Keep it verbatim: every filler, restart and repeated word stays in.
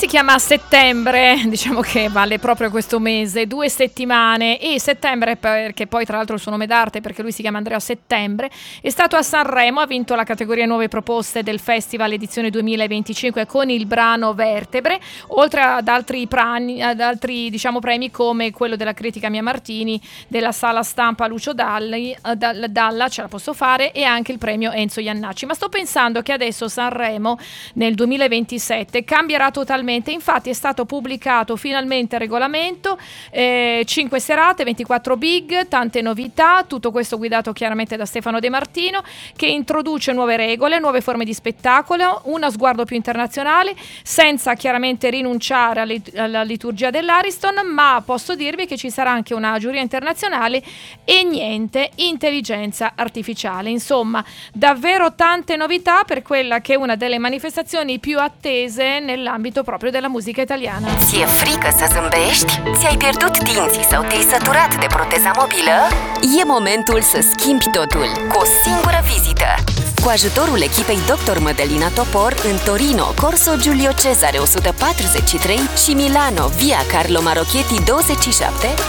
chiama Settembre, diciamo che vale proprio questo mese, due settimane, e Settembre, perché poi tra l'altro il suo nome d'arte, perché lui si chiama Andrea Settembre, è stato a Sanremo, ha vinto la categoria Nuove Proposte del Festival edizione duemilaventicinque con il brano Vertebre, oltre ad altri, prani, ad altri diciamo premi come quello della critica Mia Martini, della Sala Stampa Lucio Dalli, Dalla, ce la posso fare, e anche il premio Enzo Iannacci. Ma sto pensando che adesso Sanremo nel duemilaventisette cambierà totalmente, infatti è stato pubblicato finalmente il regolamento, eh, cinque serate, ventiquattro big, tante novità, tutto questo guidato chiaramente da Stefano De Martino, che introduce nuove regole, nuove forme di spettacolo, uno sguardo più internazionale, senza chiaramente rinunciare alle, alla liturgia dell'Ariston, ma posso dirvi che ci sarà anche una giuria internazionale e niente intelligenza artificiale. Insomma, davvero tante novità per quella che è una delle manifestazioni più attese nell'ambito proprio della musica italiana. Ți-e frică să zâmbești? Ți-ai pierdut dinții sau te-ai săturat de proteza mobilă? E momentul să schimbi totul cu o singură vizită. Cu ajutorul echipei doctor Mădălina Topor în Torino, Corso Giulio Cesare o sută patruzeci și trei și Milano, via Carlo Marocchetti douăzeci și șapte,